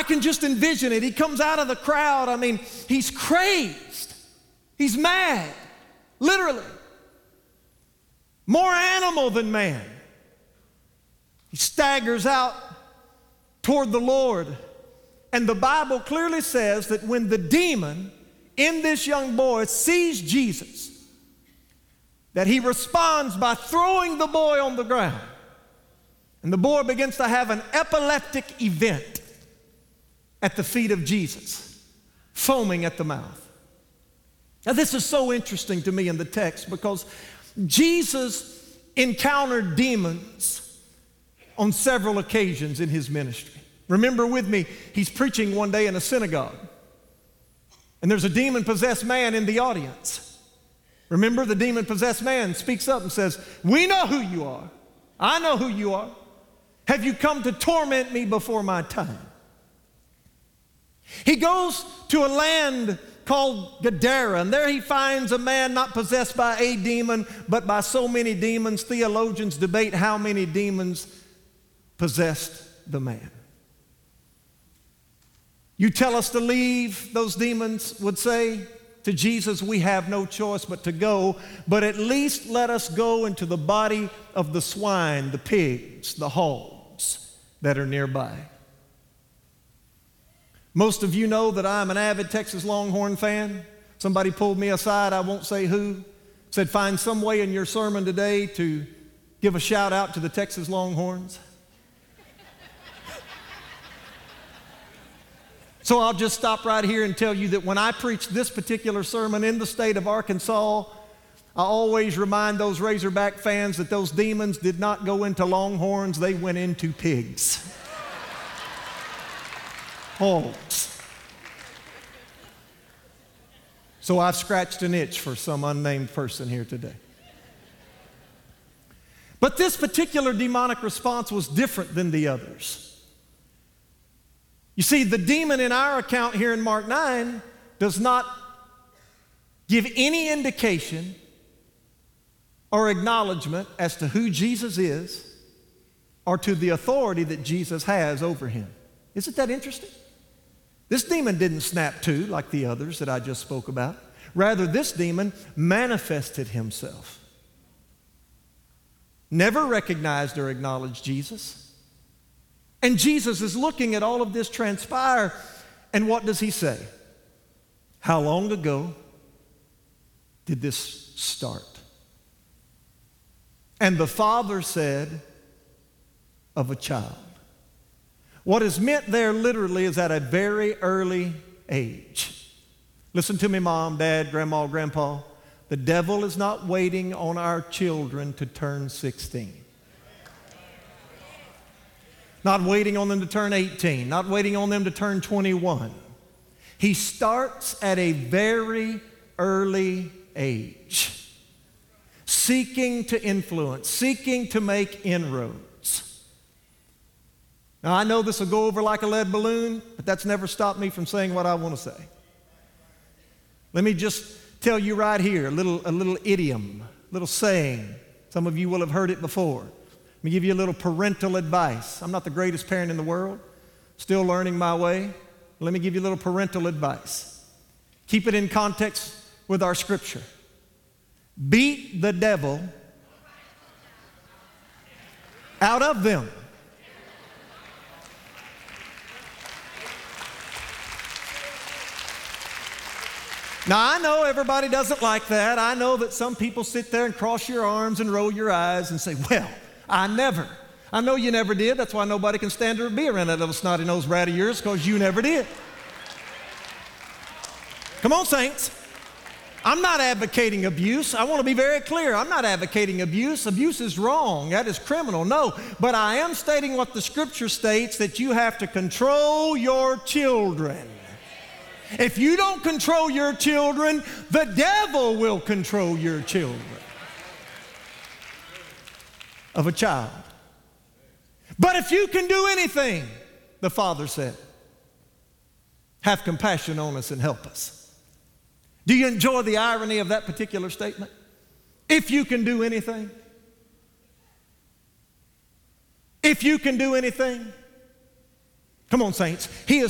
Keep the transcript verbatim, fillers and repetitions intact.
I can just envision it. He comes out of the crowd. I mean, he's crazed. He's mad, literally. More animal than man. He staggers out toward the Lord. And the Bible clearly says that when the demon in this young boy sees Jesus, that he responds by throwing the boy on the ground. And the boy begins to have an epileptic event at the feet of Jesus, foaming at the mouth. Now, this is so interesting to me in the text because Jesus encountered demons on several occasions in his ministry. Remember with me, he's preaching one day in a synagogue, and there's a demon-possessed man in the audience. Remember, the demon-possessed man speaks up and says, "We know who you are. I know who you are. Have you come to torment me before my time?" He goes to a land called Gadara, and there he finds a man not possessed by a demon, but by so many demons. Theologians debate how many demons possessed the man. "You tell us to leave," those demons would say to Jesus. "We have no choice but to go, but at least let us go into the body of the swine, the pigs, the hogs that are nearby." Most of you know that I'm an avid Texas Longhorn fan. Somebody pulled me aside, I won't say who, said, "Find some way in your sermon today to give a shout out to the Texas Longhorns." So I'll just stop right here and tell you that when I preach this particular sermon in the state of Arkansas, I always remind those Razorback fans that those demons did not go into Longhorns, they went into pigs. Hogs. So I've scratched an itch for some unnamed person here today. But this particular demonic response was different than the others. You see, the demon in our account here in Mark nine does not give any indication or acknowledgement as to who Jesus is or to the authority that Jesus has over him. Isn't that interesting? This demon didn't snap to like the others that I just spoke about. Rather, this demon manifested himself. Never recognized or acknowledged Jesus. And Jesus is looking at all of this transpire, and what does he say? How long ago did this start? And the Father said, of a child. What is meant there literally is at a very early age. Listen to me, Mom, Dad, Grandma, Grandpa. The devil is not waiting on our children to turn sixteen. Not waiting on them to turn eighteen, not waiting on them to turn twenty-one. He starts at a very early age, seeking to influence, seeking to make inroads. Now, I know this will go over like a lead balloon, but that's never stopped me from saying what I want to say. Let me just tell you right here, a little, a little idiom, a little saying. Some of you will have heard it before. Let me give you a little parental advice. I'm not the greatest parent in the world, still learning my way. Let me give you a little parental advice. Keep it in context with our scripture. Beat the devil out of them. Now, I know everybody doesn't like that. I know that some people sit there and cross your arms and roll your eyes and say, "Well, I never." I know you never did. That's why nobody can stand or be around that little snotty nose rat of yours, because you never did. Come on, saints. I'm not advocating abuse. I want to be very clear. I'm not advocating abuse. Abuse is wrong. That is criminal. No. But I am stating what the scripture states, that you have to control your children. If you don't control your children, the devil will control your children. Of a child. But if you can do anything, the Father said, have compassion on us and help us. Do you enjoy the irony of that particular statement? If you can do anything. If you can do anything. Come on, saints. He is